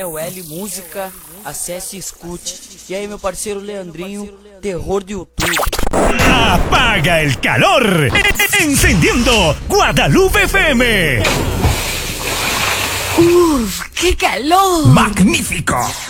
Rafael L Música, acesse e escute. E aí, meu parceiro Leandrinho, terror do YouTube. Apaga el calor, encendiendo Guadalupe FM. ¡Uf, qué calor! ¡Magnífico!